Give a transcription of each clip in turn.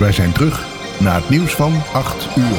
Wij zijn terug na het nieuws van 8 uur.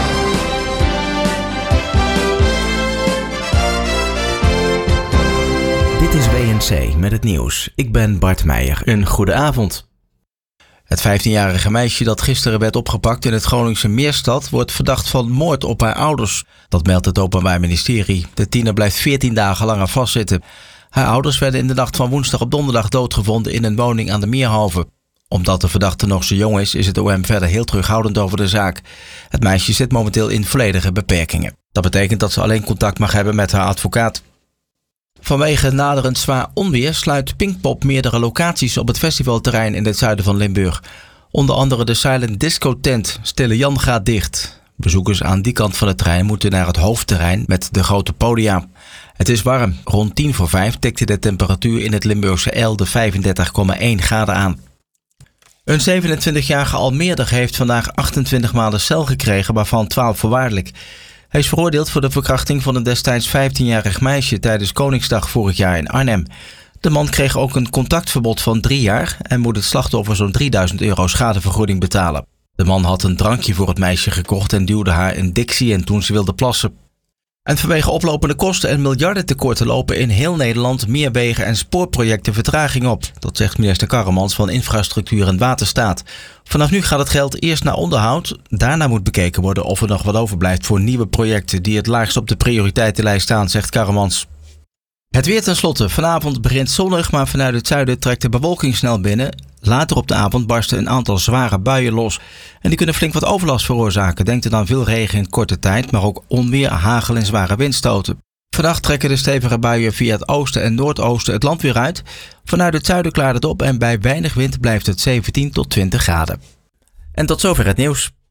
Dit is WNC met het nieuws. Ik ben Bart Meijer. Een goede avond. Het 15-jarige meisje dat gisteren werd opgepakt in het Groningse Meerstad wordt verdacht van moord op haar ouders. Dat meldt het Openbaar Ministerie. De tiener blijft 14 dagen langer vastzitten. Haar ouders werden in de nacht van woensdag op donderdag doodgevonden in een woning aan de Meerhoven. Omdat de verdachte nog zo jong is het OM verder heel terughoudend over de zaak. Het meisje zit momenteel in volledige beperkingen. Dat betekent dat ze alleen contact mag hebben met haar advocaat. Vanwege naderend zwaar onweer sluit Pinkpop meerdere locaties op het festivalterrein in het zuiden van Limburg. Onder andere de Silent Disco tent Stille Jan gaat dicht. Bezoekers aan die kant van het terrein moeten naar het hoofdterrein met de grote podia. Het is warm. Rond 4:50 tikte de temperatuur in het Limburgse El de 35,1 graden aan. Een 27-jarige Almeerder heeft vandaag 28 maanden cel gekregen, waarvan 12 voorwaardelijk. Hij is veroordeeld voor de verkrachting van een destijds 15-jarig meisje tijdens Koningsdag vorig jaar in Arnhem. De man kreeg ook een contactverbod van 3 jaar en moet het slachtoffer zo'n €3000 schadevergoeding betalen. De man had een drankje voor het meisje gekocht en duwde haar een Dixie en toen ze wilde plassen. En vanwege oplopende kosten en miljardentekorten lopen in heel Nederland meer wegen en spoorprojecten vertraging op. Dat zegt minister Karremans van Infrastructuur en Waterstaat. Vanaf nu gaat het geld eerst naar onderhoud. Daarna moet bekeken worden of er nog wat overblijft voor nieuwe projecten die het laagst op de prioriteitenlijst staan, zegt Karremans. Het weer tenslotte. Vanavond begint zonnig, maar vanuit het zuiden trekt de bewolking snel binnen. Later op de avond barsten een aantal zware buien los. En die kunnen flink wat overlast veroorzaken. Denk er aan veel regen in korte tijd, maar ook onweer, hagel en zware windstoten. Vannacht trekken de stevige buien via het oosten en noordoosten het land weer uit. Vanuit het zuiden klaart het op en bij weinig wind blijft het 17 tot 20 graden. En tot zover het nieuws.